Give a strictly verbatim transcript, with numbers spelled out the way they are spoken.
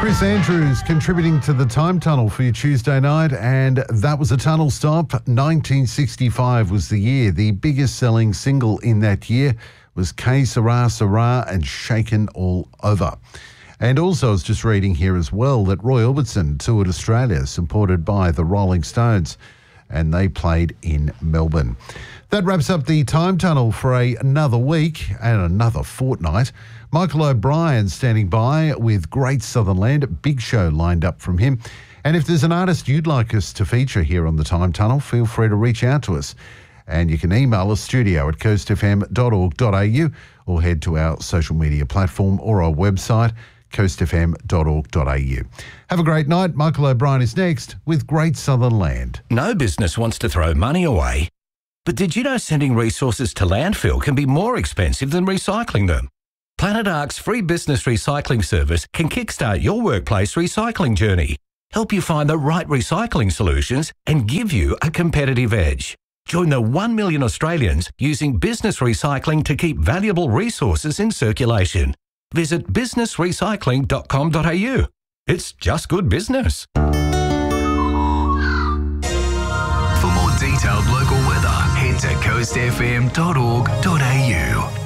Chris Andrews contributing to the Time Tunnel for your Tuesday night, and that was a tunnel stop. nineteen sixty-five was the year. The biggest selling single in that year was Que Sera Sera and Shaken All Over. And also I was just reading here as well that Roy Orbison toured Australia, supported by the Rolling Stones, and they played in Melbourne. That wraps up the Time Tunnel for a, another week and another fortnight. Michael O'Brien standing by with Great Southern Land, a big show lined up from him. And if there's an artist you'd like us to feature here on the Time Tunnel, feel free to reach out to us. And you can email us studio at coast f m dot org dot a u or head to our social media platform or our website, coast f m dot org dot a u. Have a great night. Michael O'Brien is next with Great Southern Land. No business wants to throw money away. But did you know sending resources to landfill can be more expensive than recycling them? Planet Ark's free business recycling service can kickstart your workplace recycling journey, help you find the right recycling solutions and give you a competitive edge. Join the one million Australians using business recycling to keep valuable resources in circulation. Visit business recycling dot com dot a u. It's just good business. For more detailed local weather, head to coast f m dot org dot a u.